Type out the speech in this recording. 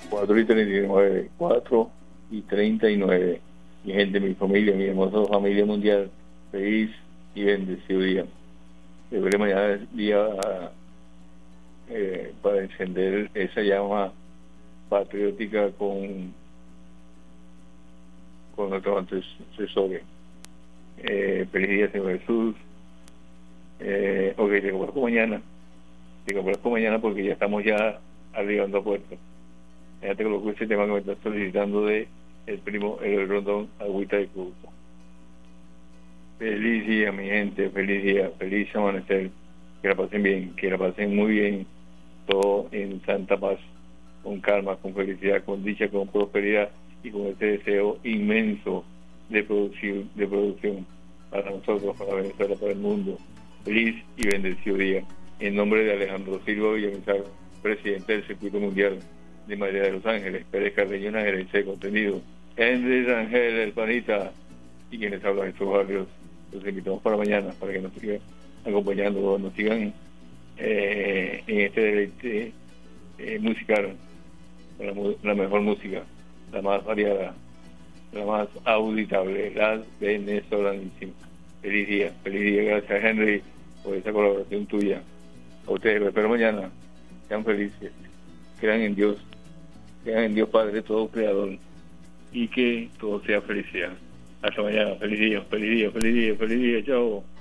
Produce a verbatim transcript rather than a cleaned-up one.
cuatro y treinta y nueve, cuatro y treinta y nueve. Mi gente, mi familia, mi hermosa familia mundial, feliz y bendecido día. De veré mañana es día eh, para encender esa llama patriótica con, con nuestros antecesores. Eh, feliz día, Señor Jesús. Eh, ok, te conozco mañana. Te conozco mañana porque ya estamos ya arribando a puerto. Ya te coloco ese tema que me estás solicitando de el primo, el rondón agüita de Cuba. Feliz día, mi gente, feliz día, feliz amanecer. Que la pasen bien, que la pasen muy bien, todo en santa paz, con calma, con felicidad, con dicha, con prosperidad y con ese deseo inmenso de producción, de producción para nosotros, para Venezuela, para el mundo. Feliz y bendecido día. En nombre de Alejandro Silva Villamizar, presidente del Circuito Mundial de María de los Ángeles, Pérez Carreño, una gerencia de contenido, Henry Rangel, el panita, y quienes hablan estos barrios. Los invitamos para mañana, para que nos sigan acompañando, nos sigan eh, en este deleite eh, musical, la, la mejor música, la más variada, la más auditable, la venezolanísima. Feliz día, feliz día, gracias Henry por esa colaboración tuya. A ustedes los espero mañana, sean felices, crean en Dios, crean en Dios Padre todo creador, y que todo sea felicidad. Hasta mañana, feliz día, feliz día, feliz día, feliz día, chao.